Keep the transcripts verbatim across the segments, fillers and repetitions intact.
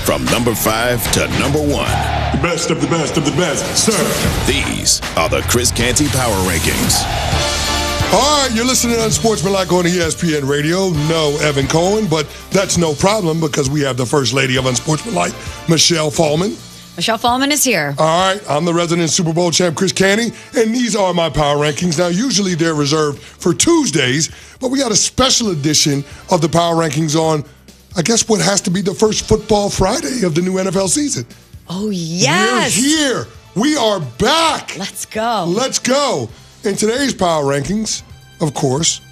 from number five to number one. The best of the best of the best, sir. These are the Chris Canty Power Rankings. All right, you're listening to Unsportsmanlike on E S P N Radio. No Evan Cohen, but that's no problem because we have the first lady of Unsportsmanlike, Michelle Fallman. Michelle Fallman is here. All right, I'm the resident Super Bowl champ, Chris Canty, and these are my power rankings. Now, usually they're reserved for Tuesdays, but we got a special edition of the power rankings on, I guess, what has to be the first football Friday of the new N F L season. Oh, yes. We're here. We are back. Let's go. Let's go. In today's power rankings, of course,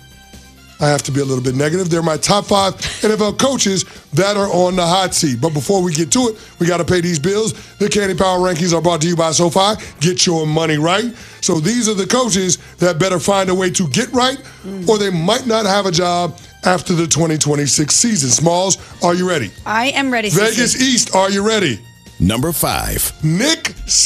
I have to be a little bit negative. They're my top five N F L coaches that are on the hot seat. But before we get to it, we got to pay these bills. The Canty Power Rankings are brought to you by SoFi. Get your money right. So these are the coaches that better find a way to get right, mm. or they might not have a job after the twenty twenty-six season. Smalls, are you ready? I am ready. Vegas Cici. East, are you ready? Number five. Nick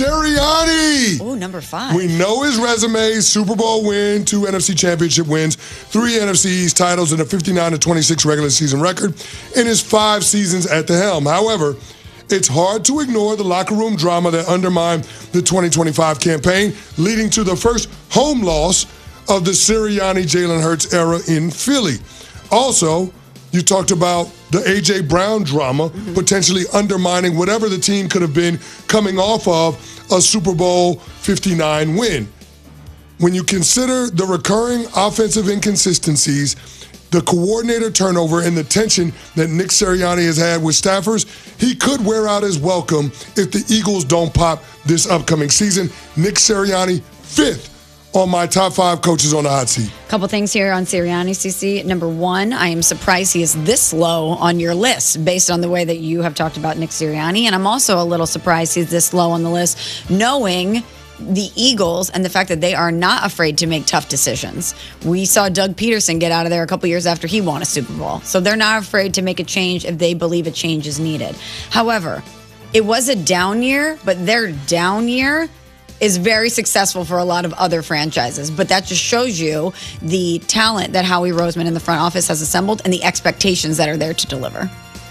Sirianni. Oh, number five. We know his resume: Super Bowl win, two N F C Championship wins, three N F C East titles, and a fifty-nine to twenty-six regular season record in his five seasons at the helm. However, it's hard to ignore the locker room drama that undermined the twenty twenty-five campaign, leading to the first home loss of the Sirianni-Jalen Hurts era in Philly. Also, you talked about the A J. Brown drama, mm-hmm. potentially undermining whatever the team could have been coming off of a Super Bowl fifty-nine win. When you consider the recurring offensive inconsistencies, the coordinator turnover, and the tension that Nick Sirianni has had with staffers, he could wear out his welcome if the Eagles don't pop this upcoming season. Nick Sirianni, fifth on my top five coaches on the hot seat. Couple things here on Sirianni, Cici. Number one, I am surprised he is this low on your list based on the way that you have talked about Nick Sirianni. And I'm also a little surprised he's this low on the list, knowing the Eagles and the fact that they are not afraid to make tough decisions. We saw Doug Peterson get out of there a couple years after he won a Super Bowl. So they're not afraid to make a change if they believe a change is needed. However, it was a down year, but their down year is very successful for a lot of other franchises. But that just shows you the talent that Howie Roseman in the front office has assembled and the expectations that are there to deliver.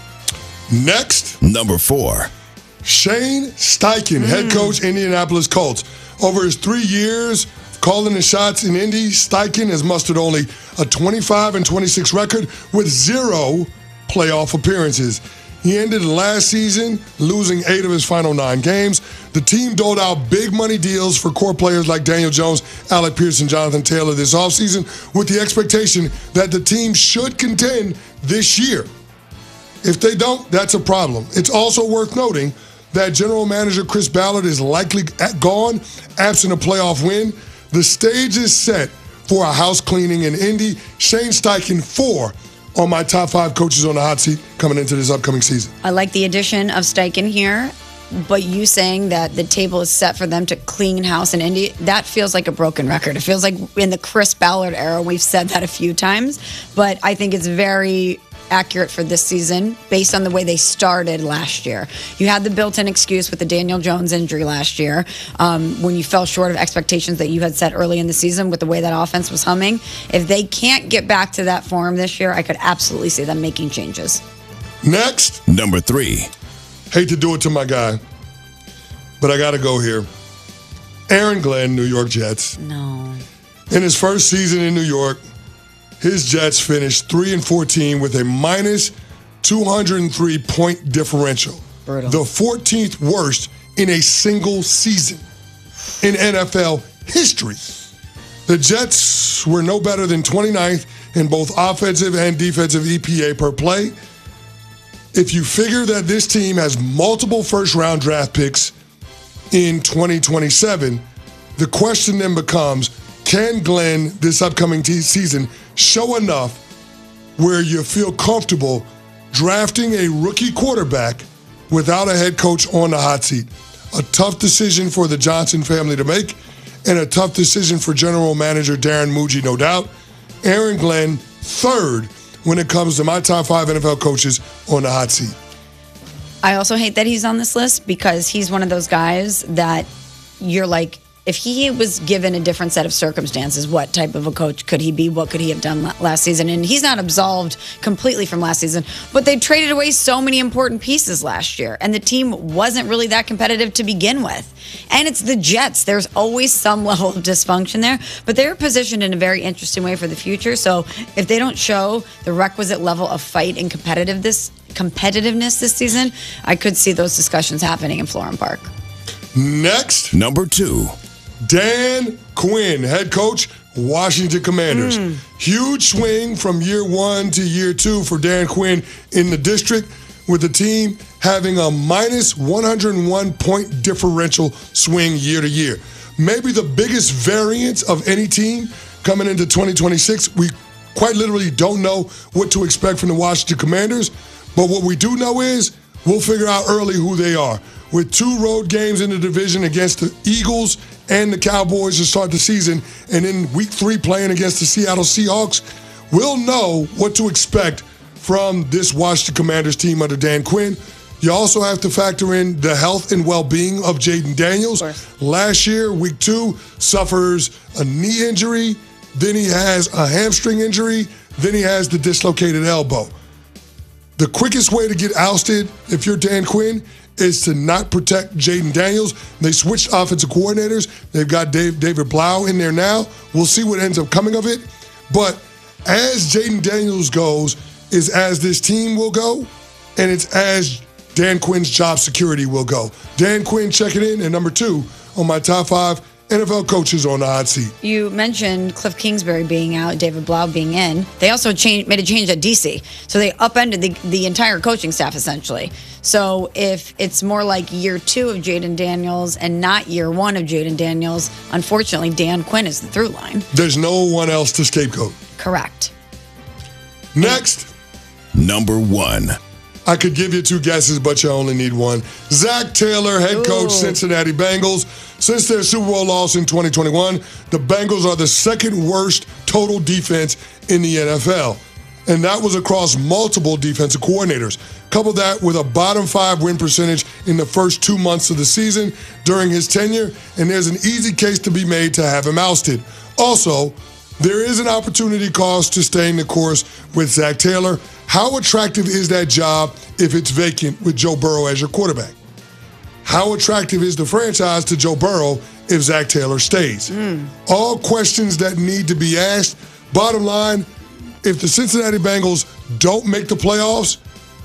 Next. Number four. Shane Steichen, mm. head coach, Indianapolis Colts. Over his three years calling the shots in Indy, Steichen has mustered only a twenty-five and twenty-six record with zero playoff appearances. He ended last season losing eight of his final nine games. The team doled out big money deals for core players like Daniel Jones, Alec Pierce, and Jonathan Taylor this offseason with the expectation that the team should contend this year. If they don't, that's a problem. It's also worth noting that general manager Chris Ballard is likely gone, absent a playoff win. The stage is set for a house cleaning in Indy. Shane Steichen, four on my top five coaches on the hot seat coming into this upcoming season. I like the addition of Steichen here, but you saying that the table is set for them to clean house in Indy, that feels like a broken record. It feels like in the Chris Ballard era, we've said that a few times, but I think it's very accurate for this season based on the way they started last year. You had the built-in excuse with the Daniel Jones injury last year um, when you fell short of expectations that you had set early in the season with the way that offense was humming. If they can't get back to that form this year, I could absolutely see them making changes. Next. Number three. Hate to do it to my guy, but I got to go here. Aaron Glenn, New York Jets. No. In his first season in New York, his Jets finished three and fourteen with a minus two hundred three point differential. Brutal. The fourteenth worst in a single season in N F L history. The Jets were no better than twenty-ninth in both offensive and defensive E P A per play. If you figure that this team has multiple first-round draft picks in twenty twenty-seven, the question then becomes, can Glenn this upcoming t- season show enough where you feel comfortable drafting a rookie quarterback without a head coach on the hot seat? A tough decision for the Johnson family to make, and a tough decision for general manager Darren Muji, no doubt. Aaron Glenn, third when it comes to my top five N F L coaches on the hot seat. I also hate that he's on this list because he's one of those guys that you're like, if he was given a different set of circumstances, what type of a coach could he be? What could he have done last season? And he's not absolved completely from last season, but they traded away so many important pieces last year, and the team wasn't really that competitive to begin with. And it's the Jets. There's always some level of dysfunction there, but they're positioned in a very interesting way for the future. So if they don't show the requisite level of fight and competitiveness, competitiveness this season, I could see those discussions happening in Florham Park. Next, Number two. Dan Quinn, head coach, Washington Commanders. Mm. Huge swing from year one to year two for Dan Quinn in the district, with the team having a minus one hundred one point differential swing year to year. Maybe the biggest variance of any team coming into twenty twenty-six. We quite literally don't know what to expect from the Washington Commanders, but what we do know is we'll figure out early who they are. With two road games in the division against the Eagles and the Cowboys to start the season, and in week three playing against the Seattle Seahawks, we'll know what to expect from this Washington Commanders team under Dan Quinn. You also have to factor in the health and well-being of Jaden Daniels. Last year, week two, suffers a knee injury, then he has a hamstring injury, then he has the dislocated elbow. The quickest way to get ousted, if you're Dan Quinn, is to not protect Jaden Daniels. They switched offensive coordinators. They've got Dave, David Blau in there now. We'll see what ends up coming of it. But as Jaden Daniels goes, is as this team will go, and it's as Dan Quinn's job security will go. Dan Quinn checking in at number two on my top five N F L coaches on the hot seat. You mentioned Cliff Kingsbury being out, David Blau being in. They also changed, made a change at D C. So they upended the, the entire coaching staff, essentially. So if it's more like year two of Jaden Daniels and not year one of Jaden Daniels, unfortunately, Dan Quinn is the through line. There's no one else to scapegoat. Correct. Next. Number one. I could give you two guesses, but you only need one. Zac Taylor, head Ooh. coach, Cincinnati Bengals. Since their Super Bowl loss in twenty twenty-one, the Bengals are the second worst total defense in the N F L. And that was across multiple defensive coordinators. Couple that with a bottom five win percentage in the first two months of the season during his tenure, and there's an easy case to be made to have him ousted. Also, there is an opportunity cost to staying the course with Zac Taylor. How attractive is that job if it's vacant with Joe Burrow as your quarterback? How attractive is the franchise to Joe Burrow if Zac Taylor stays? Mm. All questions that need to be asked. Bottom line, if the Cincinnati Bengals don't make the playoffs,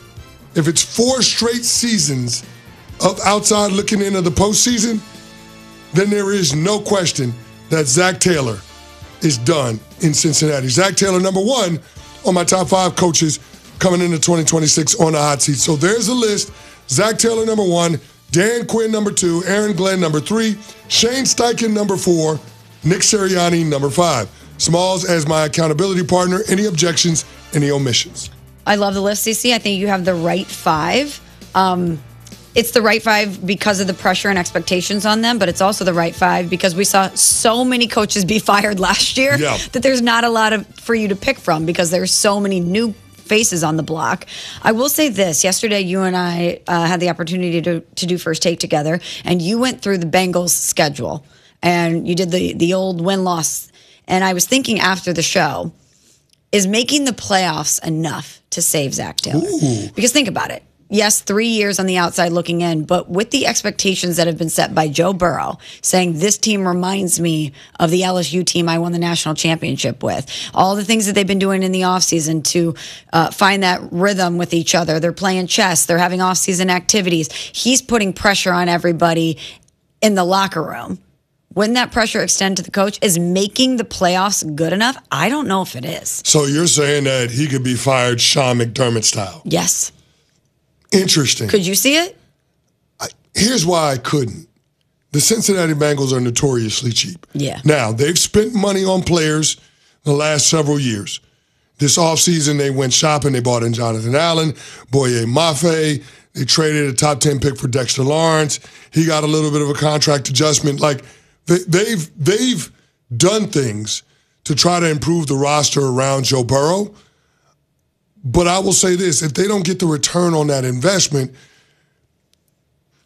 if it's four straight seasons of outside looking into the postseason, then there is no question that Zac Taylor is done in Cincinnati. Zac Taylor, number one on my top five coaches coming into twenty twenty-six on the hot seat. So there's a list. Zac Taylor, number one. Dan Quinn, number two. Aaron Glenn, number three. Shane Steichen, number four. Nick Sirianni, number five. Smalls as my accountability partner. Any objections, any omissions? I love the list, Cece. I think you have the right five. Um, it's the right five because of the pressure and expectations on them, but it's also the right five because we saw so many coaches be fired last year yeah. that there's not a lot of for you to pick from because there's so many new faces on the block. I will say this. Yesterday, you and I uh, had the opportunity to, to do First Take together, and you went through the Bengals schedule, and you did the, the old win-loss. And I was thinking after the show, is making the playoffs enough to save Zac Taylor? Ooh. Because think about it. Yes, three years on the outside looking in, but with the expectations that have been set by Joe Burrow, saying this team reminds me of the L S U team I won the national championship with, all the things that they've been doing in the offseason to uh, find that rhythm with each other. They're playing chess. They're having offseason activities. He's putting pressure on everybody in the locker room. Wouldn't that pressure extend to the coach? Is making the playoffs good enough? I don't know if it is. So you're saying that he could be fired Sean McDermott style? Yes. Interesting. Could you see it? I, here's why I couldn't. The Cincinnati Bengals are notoriously cheap. Yeah. Now, they've spent money on players the last several years. This offseason, they went shopping. They bought in Jonathan Allen, Boye Mafe. They traded a top ten pick for Dexter Lawrence. He got a little bit of a contract adjustment. Like, they, they've they've done things to try to improve the roster around Joe Burrow. But I will say this, if they don't get the return on that investment,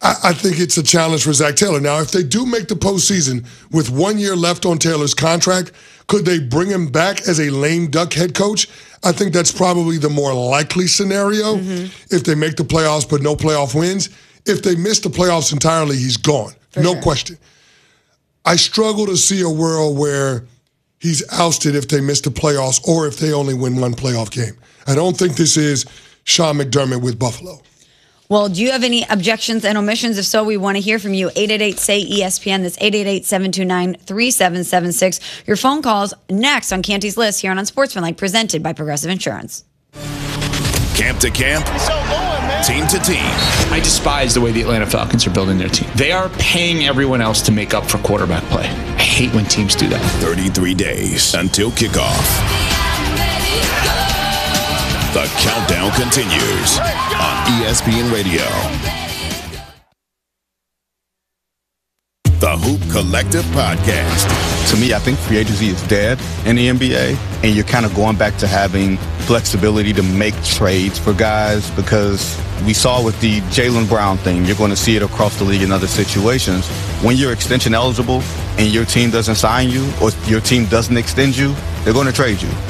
I, I think it's a challenge for Zach Taylor. Now, if they do make the postseason with one year left on Taylor's contract, could they bring him back as a lame duck head coach? I think that's probably the more likely scenario mm-hmm. if they make the playoffs but no playoff wins. If they miss the playoffs entirely, he's gone. For no sure. question. I struggle to see a world where he's ousted if they miss the playoffs or if they only win one playoff game. I don't think this is Sean McDermott with Buffalo. Well, do you have any objections and omissions? If so, we want to hear from you. eight eight eight, S A Y, E S P N. That's eight eight eight, seven two nine, three seven seven six. Your phone calls next on Canty's List here on Unsportsmanlike, presented by Progressive Insurance. Camp to camp, team to team. I despise the way the Atlanta Falcons are building their team. They are paying everyone else to make up for quarterback play. I hate when teams do that. thirty-three days until kickoff. The countdown continues on E S P N Radio. The Hoop Collective Podcast. To me, I think free agency is dead in the N B A, and you're kind of going back to having flexibility to make trades for guys, because we saw with the Jaylen Brown thing, you're going to see it across the league in other situations. When you're extension eligible and your team doesn't sign you or your team doesn't extend you, they're going to trade you.